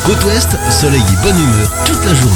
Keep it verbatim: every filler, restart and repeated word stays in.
Côte Ouest, soleil et bonne humeur toute la journée.